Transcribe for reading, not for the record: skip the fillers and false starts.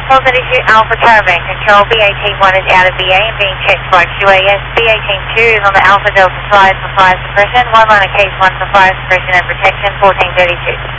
1232 Alpha Caravan Control, B181 is out of BA and being checked by QAS. B182 is on the Alpha Delta side for fire suppression. 1 line of case 1 for fire suppression and protection, 1432.